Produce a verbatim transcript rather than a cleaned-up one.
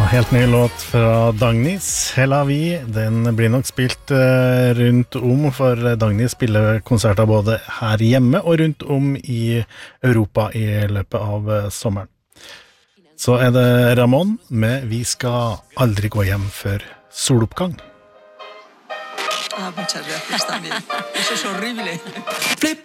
helt ny låt fra Dagnis, Hela Vi. Den blir nok spilt eh, rundt om, for Dagnis spiller konserter både her hjemme og rundt om i Europa i løpet av eh, sommeren. Så er det Ramón med Vi skal aldri gå hjem før soloppgang. Ah, muchas gracias también. Eso es horrible. Flip.